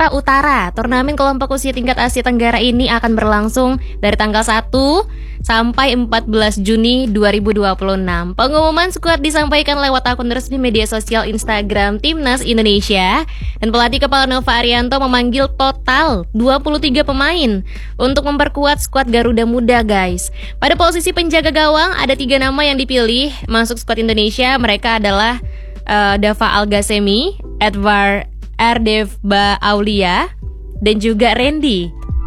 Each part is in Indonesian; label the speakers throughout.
Speaker 1: Sumatera Utara. Turnamen kelompok usia tingkat Asia Tenggara ini akan berlangsung dari tanggal 1 sampai 14 Juni 2026. Pengumuman skuad disampaikan lewat akun resmi media sosial Instagram Timnas Indonesia. Dan pelatih kepala Nova Arianto memanggil total 23 pemain untuk memperkuat skuad Garuda Muda, guys. Pada posisi penjaga gawang ada 3 nama yang dipilih masuk skuad Indonesia. Mereka adalah Dava Algasemi, Edward Ardeva Aulia, dan juga Randy.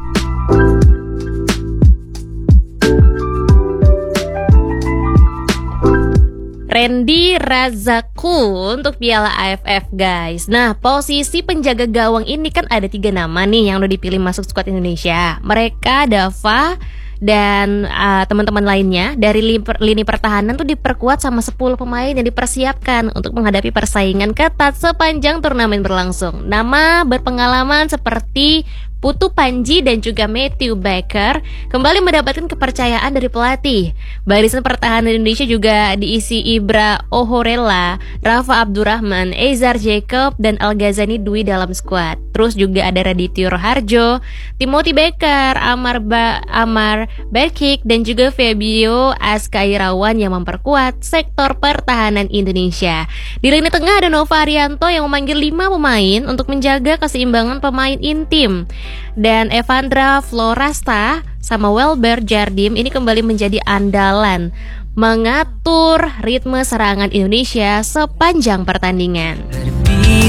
Speaker 1: Randy Razaku untuk Piala AFF, guys. Nah, posisi penjaga gawang ini kan ada 3 nama nih yang udah dipilih masuk skuad Indonesia. Mereka Dava dan teman-teman lainnya dari lini pertahanan tuh diperkuat sama 10 pemain yang dipersiapkan untuk menghadapi persaingan ketat sepanjang turnamen berlangsung. Nama berpengalaman seperti Putu Panji dan juga Matthew Baker kembali mendapatkan kepercayaan dari pelatih. Barisan pertahanan Indonesia juga diisi Ibra Ohorella, Rafa Abdurrahman, Ezar Jacob, dan Al-Ghazani Dwi dalam skuad. Terus juga ada Radityo Harjo, Timothy Baker, Amar Berkik, dan juga Fabio Askairawan yang memperkuat sektor pertahanan Indonesia. Di lini tengah ada Nova Arianto yang memanggil 5 pemain untuk menjaga keseimbangan pemain intim. Dan Evandra Florasta sama Welber Jardim ini kembali menjadi andalan mengatur ritme serangan Indonesia sepanjang pertandingan.